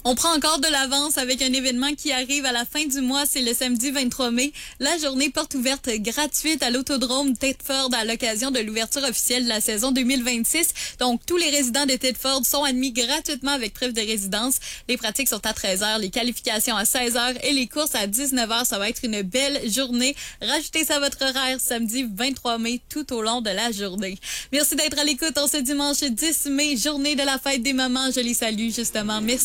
On prend encore de l'avance avec un événement qui arrive à la fin du mois, c'est le samedi 23 mai, la journée porte ouverte gratuite à l'autodrome Thetford à l'occasion de l'ouverture officielle de la saison 2026. Donc, tous les résidents de Thetford sont admis gratuitement avec preuve de résidence. Les pratiques sont à 13h, les qualifications à 16h et les courses à 19h. Ça va être une belle journée. Rajoutez ça à votre horaire samedi 23 mai tout au long de la journée. Merci d'être à l'écoute en ce dimanche 10 mai, journée de la fête des mamans. Je les salue justement. Merci.